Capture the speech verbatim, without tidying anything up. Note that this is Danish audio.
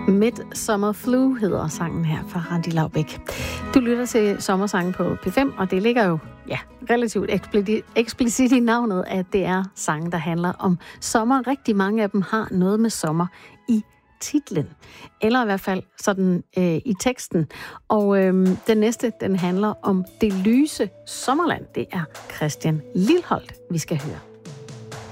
Midsummer Flu hedder sangen her fra Randi Laubæk. Du lytter til Sommersangen på P fem, og det ligger jo ja, relativt eksplicit i navnet, at det er sange, der handler om sommer. Rigtig mange af dem har noget med sommer i titlen, eller i hvert fald sådan øh, i teksten. Og øh, den næste, den handler om det lyse sommerland. Det er Christian Lilholt, vi skal høre.